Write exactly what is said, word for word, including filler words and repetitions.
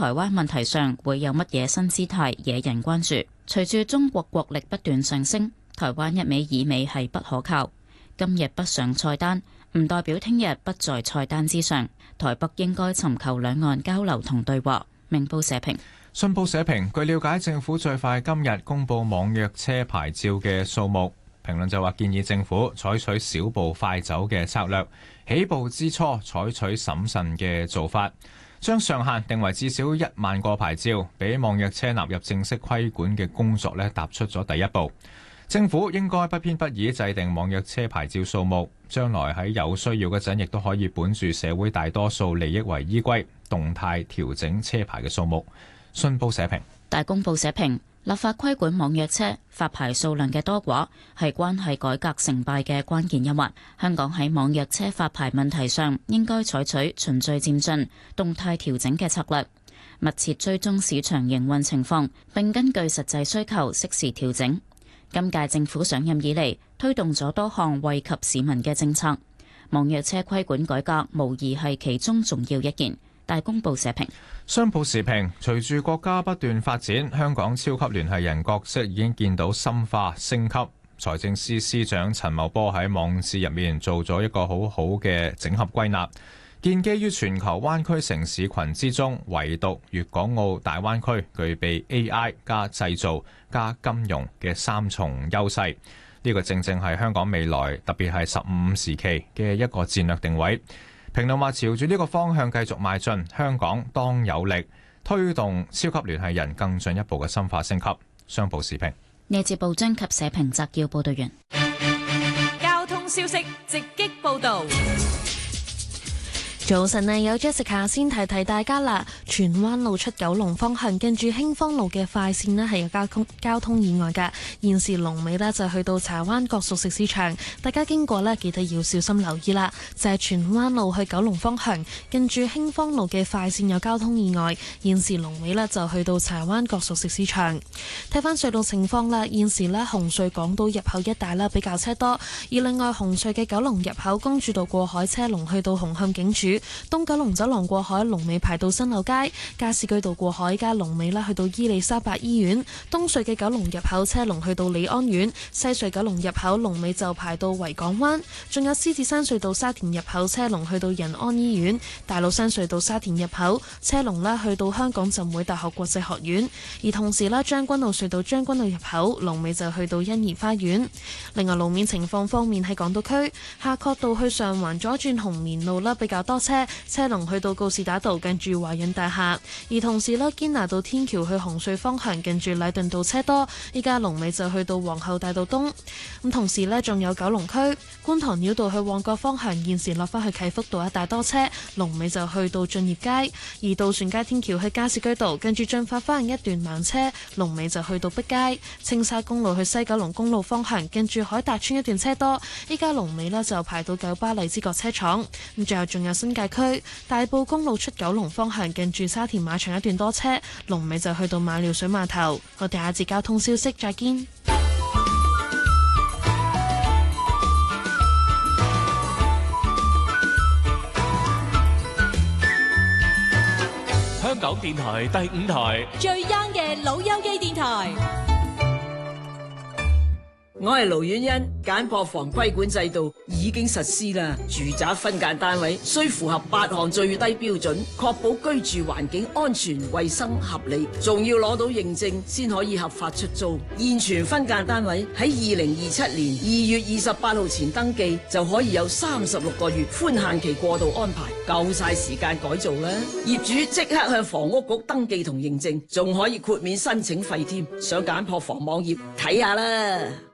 台灣問題上會有乜嘢新姿態，惹人關注。隨住中國國力不斷上升，台灣一味以美係不可靠。今日不上菜單，唔代表聽日不在菜單之上。台北應該尋求兩岸交流同對話。明報社評。 信報社評，據了解，政府最快今日公布網約車牌照嘅數目。評論就話建議政府採取小步快走嘅策略，起步之初採取審慎嘅做法，將上限定為至少一萬個牌照，俾網約車納入正式規管嘅工作呢踏出咗第一步。政府應該不偏不倚制定網約車牌照數目，將來喺有需要嗰陣，亦都可以本住社會大多數利益為依歸，動態調整車牌嘅數目。信報社評。 大公報社評。立法規管網約車發牌數量嘅多寡係關係改革成敗嘅關鍵一環。香港喺網約車發牌問題上應該採取循序漸進、動態調整嘅策略，密切追蹤市場營運情況，並根據實際需求適時調整。今屆政府上任以嚟，推動咗多項惠及市民嘅政策，網約車規管改革無疑係其中重要一件。大公報社評。 商報時評，隨住國家不斷發展，香港超級聯繫人角色已經見到深化升級。財政司司長陳茂波喺網誌入面做咗一個好好嘅整合歸納，建基於全球灣區城市群之中，唯獨粵港澳大灣區具備 A I 加製造加金融嘅三重優勢。呢個正正係香港未來特別係十五時期嘅一個戰略定位。評論話朝住呢個方向繼續邁進，香港當有力推動超級聯繫人更進一步嘅深化升級。商報時評。 呢節報章及社評摘要報道完。 交通消息直擊報道。 早晨啊，有 Jessica 先提提大家啦。荃灣路出九龍方向，近住興芳路嘅快線呢係有交通交通意外㗎。現時龍尾呢就去到柴灣角熟食市場，大家經過呢記得要小心留意啦。就係荃灣路去九龍方向，近住興芳路嘅快線有交通意外，現時龍尾呢就去到柴灣角熟食市場。睇翻隧道情況啦，現時呢紅隧港島入口一帶啦比較車多，而另外紅隧嘅九龍入口公主道過海車龍去到紅磡警署。東九龍走廊過海龍尾排到新柳街，加士居道過海加龍尾啦去到伊利沙伯醫院。東隧嘅九龍入口車龍去到利安苑，西隧九龍入口龍尾就排到維港灣。仲有獅子山隧道沙田入口車龍去到仁安醫院，大老山隧道沙田入口車龍啦去到香港浸會大學國際學院。而同時啦，將軍澳隧道將軍澳入口龍尾就去到欣怡花園。另外路面情況方面，喺港島區夏慤道去上環左轉紅棉路啦比較多車，車龍去到告士打道近住華潤大廈。而同時咧，堅拿道天橋去紅隧方向近住禮頓道車多，依家龍尾就去到皇后大道東。咁同時咧，仲有九龍區觀塘繞道去旺角方向，現時落翻去啟福道一帶多車，龍尾就去到駿業街。而渡船街天橋去加士居道近住進發花園一段慢車，龍尾就去到碧街。青沙公路去西九龍公路方向近住海達村一段車多，依家龍尾呢就排到九巴荔枝角車廠。咁最後仲有新界區大埔公路出九龍方向近住沙田馬場一段多車，龍尾就去到馬料水碼頭。我哋下節交通消息再見。 香港電台第五台最 young 嘅老友記電台。 我係盧婉欣，簡樸房規管制度已經實施啦。住宅分間單位需符合八項最低標準，確保居住環境安全、衛生、合理，仲要攞到認證先可以合法出租。現存分間單位喺二零二七年二月二十八號前登記，就可以有三十六個月寬限期過渡安排，夠晒時間改造啦。業主即刻向房屋局登記同認證，仲可以豁免申請費添。上簡樸房網頁睇下啦。